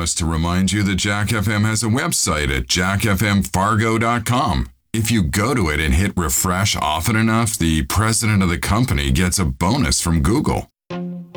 promise to remind you that Jack FM has a website at jackfmfargo.com. If you go to it and hit refresh often enough, the president of the company gets a bonus from Google.